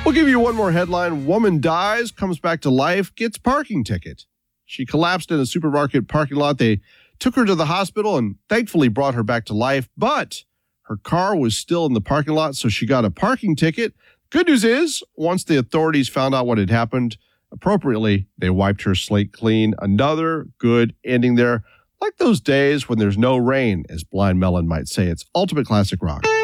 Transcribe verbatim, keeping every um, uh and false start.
We'll give you one more headline. Woman dies, comes back to life, gets parking ticket. She collapsed in a supermarket parking lot. They took her to the hospital and thankfully brought her back to life, but her car was still in the parking lot, so she got a parking ticket. Good news is, once the authorities found out what had happened, appropriately, they wiped her slate clean. Another good ending there. Like those days when there's no rain, as Blind Melon might say. It's Ultimate Classic Rock.